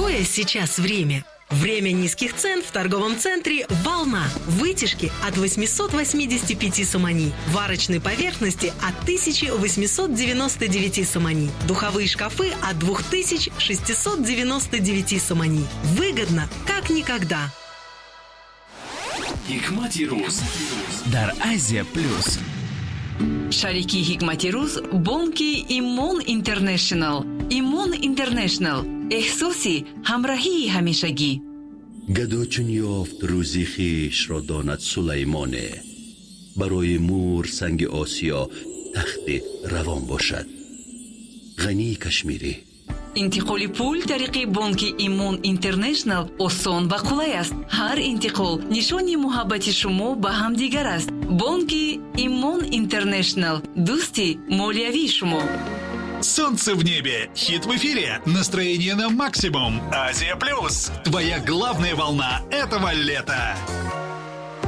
Какое сейчас время? Время низких цен в торговом центре «Волна». Вытяжки от 885 сомани. Варочной поверхности от 1899 сомани. Духовые шкафы от 2699 сомани. Выгодно, как никогда. Hikmati Ruz дар Азия Плюс. Шарики Hikmati Ruz бонки Имон Интернешнл. Имон Интернешнл. احساسی همراهی همیشگی. گدا چون یافت روزی خویش را داند سلیمانه، برای مور سنگ آسیا تخت روان باشد. غنی کشمیری. انتقال پول طریق بانک ایمون اینترنشنل آسان و قولای است. هر انتقال نشانی محبت شما به هم دیگر است. بانک ایمون اینترنشنل، دوستی مالیوی شما. Солнце в небе, хит в эфире, настроение на максимум. Азия Плюс, твоя главная волна этого лета.